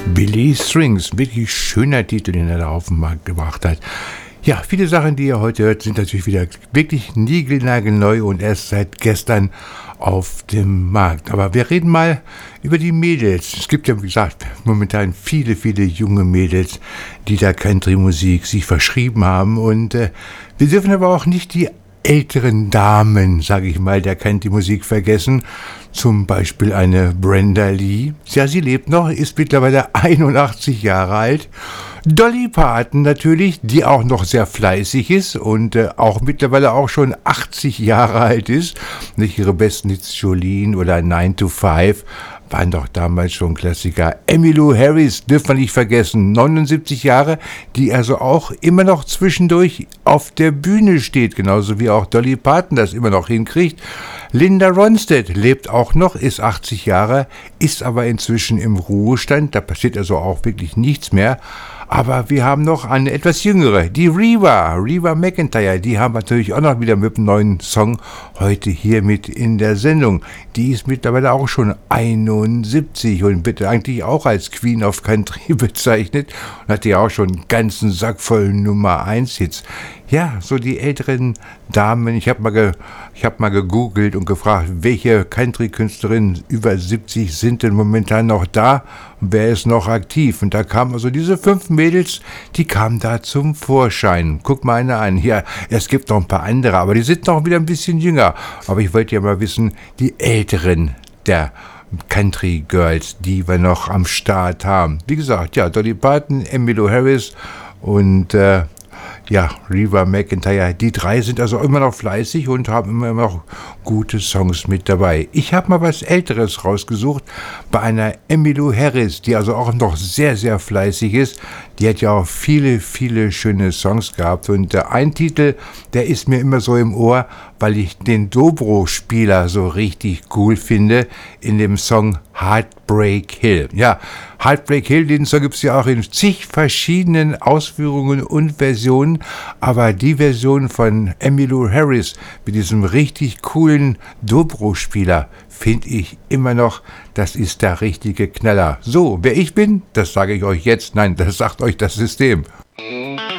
Billy Strings, wirklich schöner Titel, den er da auf den Markt gebracht hat. Ja, viele Sachen, die ihr heute hört, sind natürlich wieder wirklich niegelnagelneu und erst seit gestern auf dem Markt. Aber wir reden mal über die Mädels. Es gibt ja, wie gesagt, momentan viele, viele junge Mädels, die da Country-Musik sich verschrieben haben. Und wir dürfen aber auch nicht die älteren Damen, sage ich mal, der Country-Musik vergessen. Zum Beispiel eine Brenda Lee. Ja, sie lebt noch, ist mittlerweile 81 Jahre alt. Dolly Parton natürlich, die auch noch sehr fleißig ist und auch mittlerweile auch schon 80 Jahre alt ist. Nicht ihre besten Hits Jolene oder 9 to 5 waren doch damals schon Klassiker. Emmylou Harris dürfen wir nicht vergessen, 79 Jahre, die also auch immer noch zwischendurch auf der Bühne steht, genauso wie auch Dolly Parton das immer noch hinkriegt. Linda Ronstadt lebt auch noch, ist 80 Jahre, ist aber inzwischen im Ruhestand, da passiert also auch wirklich nichts mehr. Aber wir haben noch eine etwas jüngere, die Reba McEntire, die haben wir natürlich auch noch wieder mit einem neuen Song heute hier mit in der Sendung. Die ist mittlerweile auch schon 71 und wird eigentlich auch als Queen of Country bezeichnet und hat ja auch schon einen ganzen Sack voll Nummer 1 Hits. Ja, so die älteren Damen, ich hab mal gegoogelt und gefragt, welche Country-Künstlerinnen über 70 sind denn momentan noch da und wer ist noch aktiv? Und da kamen also diese 5 Mädels, die kamen da zum Vorschein. Guck mal eine an. Ja, es gibt noch ein paar andere, aber die sind noch wieder ein bisschen jünger. Aber ich wollte ja mal wissen, die älteren der Country Girls, die wir noch am Start haben. Wie gesagt, ja, Dolly Parton, Emmylou Harris und Reba McEntire, die 3 sind also immer noch fleißig und haben immer noch gute Songs mit dabei. Ich habe mal was Älteres rausgesucht bei einer Emmylou Harris, die also auch noch sehr, sehr fleißig ist. Die hat ja auch viele, viele schöne Songs gehabt und ein Titel, der ist mir immer so im Ohr, weil ich den Dobro-Spieler so richtig cool finde in dem Song Heartbreak Hill. Ja, Heartbreak Hill, den Song gibt es ja auch in zig verschiedenen Ausführungen und Versionen, aber die Version von Emmylou Harris mit diesem richtig coolen Dobro-Spieler finde ich immer noch, das ist der richtige Knaller. So, wer ich bin, das sage ich euch jetzt. Nein, das sagt euch das System.